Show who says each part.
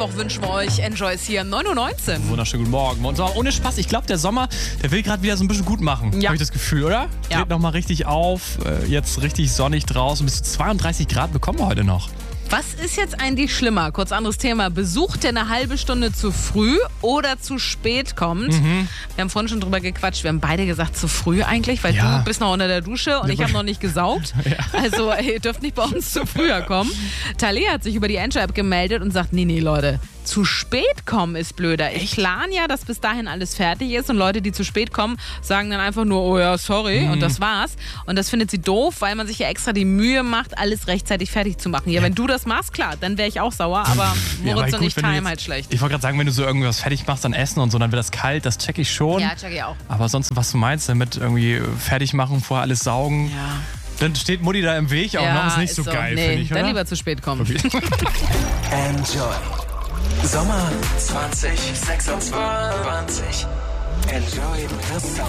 Speaker 1: Mittwoch wünschen wir euch. Enjoy es hier, 9:19 Uhr.
Speaker 2: Wunderschönen guten Morgen. Und zwar ohne Spaß, ich glaube, der Sommer, der will gerade wieder so ein bisschen gut machen.
Speaker 1: Ja.
Speaker 2: Habe ich das Gefühl, oder?
Speaker 1: Ja.
Speaker 2: Dreht nochmal richtig auf, jetzt richtig sonnig draußen. Bis zu 32 Grad bekommen wir heute noch.
Speaker 1: Was ist jetzt eigentlich schlimmer? Kurz anderes Thema. Besuch, der eine halbe Stunde zu früh oder zu spät kommt. Wir haben vorhin schon drüber gequatscht. Wir haben beide gesagt, zu früh eigentlich, weil
Speaker 2: Ja.
Speaker 1: du bist noch unter der Dusche und ich habe noch nicht gesaugt. Also ihr dürft nicht bei uns zu früher kommen. Talia hat sich über die Enjoy-App gemeldet und sagt, nee, Leute, zu spät kommen ist blöder. Ich plane ja, dass bis dahin alles fertig ist und Leute, die zu spät kommen, sagen dann einfach nur, oh ja, sorry und das war's. Und das findet sie doof, weil man sich ja extra die Mühe macht, alles rechtzeitig fertig zu machen. Ja, wenn du das machst, klar, dann wäre ich auch sauer, aber Moritz und ich timen halt schlecht.
Speaker 2: Ich wollte gerade sagen, wenn du so irgendwas fertig machst, dann Essen und so, dann wird das kalt, das check ich schon.
Speaker 1: Ja, check ich auch.
Speaker 2: Aber sonst, was du meinst, damit irgendwie fertig machen, vorher alles saugen.
Speaker 1: Ja.
Speaker 2: Dann steht Mutti da im Weg auch noch, ist nicht so geil,
Speaker 1: nee,
Speaker 2: finde ich, oder?
Speaker 1: dann lieber zu spät kommen.
Speaker 3: Enjoy. Sommer 2026. Enjoy the summer.